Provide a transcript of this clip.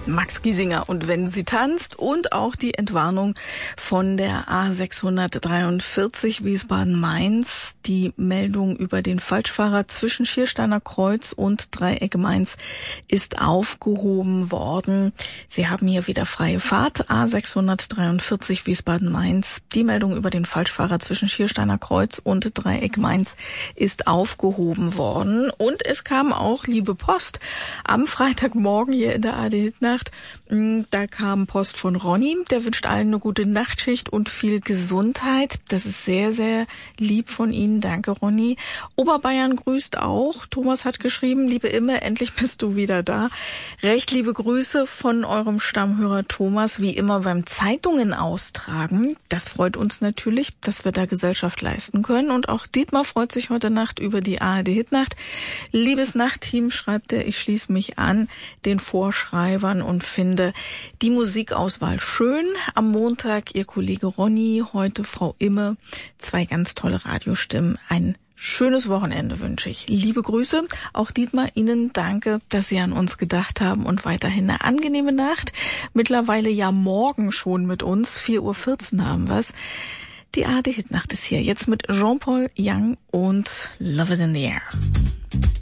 Max Giesinger und Wenn sie tanzt und auch die Entwarnung von der A643 Wiesbaden-Mainz. Die Meldung über den Falschfahrer zwischen Schiersteiner Kreuz und Dreieck Mainz ist aufgehoben worden. Sie haben hier wieder freie Fahrt. A643 Wiesbaden-Mainz. Die Meldung über den Falschfahrer zwischen Schiersteiner Kreuz und Dreieck Mainz ist aufgehoben worden. Und es kam auch liebe Post am Freitagmorgen hier in der AD-Hit-Nacht. Da kam Post von Ronny, der wünscht allen eine gute Nachtschicht und viel Gesundheit. Das ist sehr, sehr lieb von Ihnen. Danke, Ronny. Oberbayern grüßt auch. Thomas hat geschrieben, liebe Imme, endlich bist du wieder da. Recht liebe Grüße von eurem Stammhörer Thomas, wie immer beim Zeitungen austragen. Das freut uns natürlich, dass wir da Gesellschaft leisten können. Und auch Dietmar freut sich heute Nacht über die ARD-Hitnacht. Liebes Nachtteam, schreibt er, ich schließe mich an den Vorschreibern und finde die Musikauswahl schön. Am Montag Ihr Kollege Ronny, heute Frau Imme. 2 ganz tolle Radiostimmen. Ein schönes Wochenende wünsche ich. Liebe Grüße. Auch Dietmar, Ihnen danke, dass Sie an uns gedacht haben und weiterhin eine angenehme Nacht. Mittlerweile ja morgen schon mit uns. 4:14 Uhr haben wir's. Die ARD-Hitnacht ist hier. Jetzt mit Jean-Paul Young und Love is in the Air.